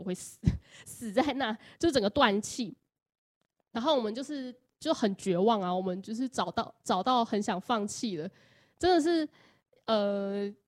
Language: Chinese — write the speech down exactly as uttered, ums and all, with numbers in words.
会死死在那，就整个断气。然后我们就是就很绝望啊，我们就是找到找到很想放弃了，真的是呃